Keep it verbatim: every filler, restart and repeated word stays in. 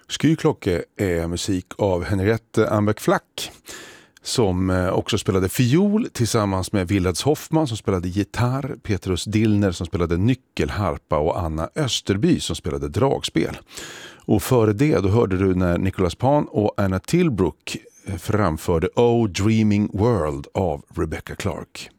Skyklocke är musik av Henriette Ambeck-Flack som också spelade fiol tillsammans med Willets Hoffman som spelade gitarr, Petrus Dillner som spelade nyckelharpa och Anna Österby som spelade dragspel. Och före det då hörde du när Nicholas Pan och Anna Tilbrook framförde Oh Dreaming World av Rebecca Clark.